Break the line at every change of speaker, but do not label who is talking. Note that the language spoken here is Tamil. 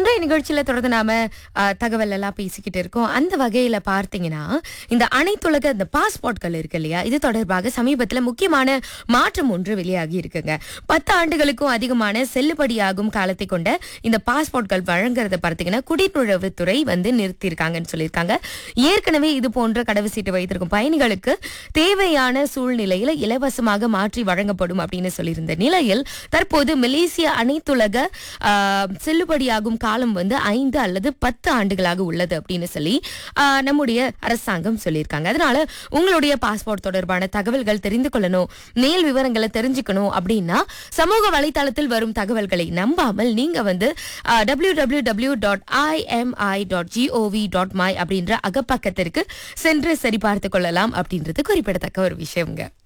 இன்றைய நிகழ்ச்சியில தொடர்ந்து நாம தகவல் எல்லாம் பேசிக்கிட்டு இருக்கோம். அந்த வகையில பார்த்தீங்கன்னா இந்த அனைத்துலக இந்த பாஸ்போர்ட்கள் இருக்கு இல்லையா, இது தொடர்பாக சமீபத்துல முக்கியமான மாற்றம் ஒன்று வெளியாகி இருக்குங்க. 10 ஆண்டுகளுக்கும் அதிகமான செல்லுபடியாகும் காலத்தை கொண்ட இந்த பாஸ்போர்ட்கள் வழங்குறத பார்த்தீங்கன்னா குடிநுழைவுத்துறை நிறுத்தியிருக்காங்கன்னு சொல்லியிருக்காங்க. ஏற்கனவே இது போன்ற கடவுச்சீட்டு வைத்திருக்கும் பயணிகளுக்கு தேவையான சூழ்நிலையில இலவசமாக மாற்றி வழங்கப்படும் அப்படின்னு சொல்லியிருந்த நிலையில் தற்போது மலேசிய அனைத்துலக செல்லுபடியாகும் காலம் 5 அல்லது 10 ஆண்டுகளாக உள்ளது அப்படின்னு சொல்லி நம்முடைய அரசாங்கம் சொல்லியிருக்காங்க. அதனால உங்களுடைய பாஸ்போர்ட் தொடர்பான தகவல்கள் தெரிந்து கொள்ளணும், மேல் விவரங்களை தெரிஞ்சுக்கணும் அப்படின்னா சமூக வலைதளத்தில் வரும் தகவல்களை நம்பாமல் நீங்க www.imi.gov.my அப்படின்ற அகப்பக்கத்திற்கு சென்று சரிபார்த்து கொள்ளலாம் அப்படின்றது குறிப்பிடத்தக்க ஒரு விஷயம்ங்க.